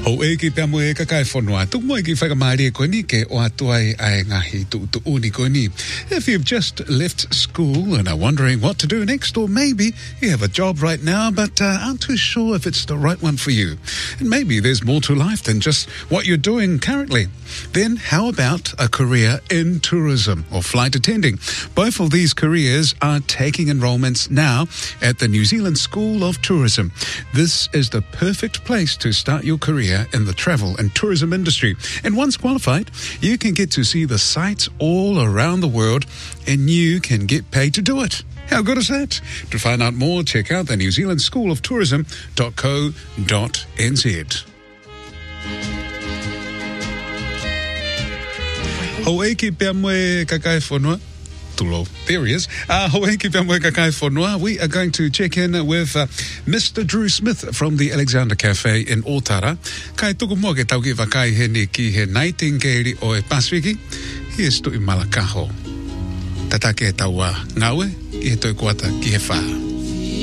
Ho eki pia mo e kakai whanua. Tuk mo eki whakamari koe ni ke o atuai ai ngahi tu uni koe ni. If you've just left school and are wondering what to do next, or maybe you have a job right now but aren't too sure if it's the right one for you, and maybe there's more to life than just what you're doing currently, then how about a career in tourism or flight attending? Both of these careers are taking enrolments now at the New Zealand School of Tourism. This is the perfect place to start your career in the travel and tourism industry. And once qualified, you can get to see the sights all around the world, and you can get paid to do it. How good is that? To find out more, check out the New Zealand School of Tourism.co.nz. Hoeki pia moe kakai whanua. Tulo. There he is. Hoeki pia moe kakai whanua. We are going to check in with Mr. Drew Smith from the Alexander Cafe in Otara. Kai tuku mo ke tau ki wakai he ni ki he Nightingale o e Pasifiki. He is tu i Malakaho. Tatake e taua ngawe i he toi kuata ki he whaa.